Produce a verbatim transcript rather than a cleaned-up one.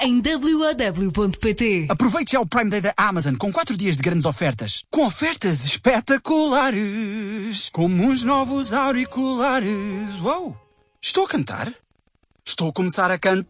em w w w ponto p t. Aproveite já o Prime Day da Amazon com quatro dias de grandes ofertas. Com ofertas espetaculares, como os novos auriculares. Uou! Estou a cantar? Estou a começar a cantar.